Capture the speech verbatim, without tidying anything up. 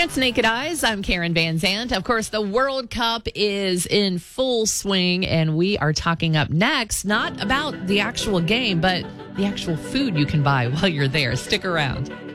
That's Naked Eyes. I'm Karen Van Zant. Of course, the World Cup is in full swing, and we are talking up next, not about the actual game, but the actual food you can buy while you're there. Stick around.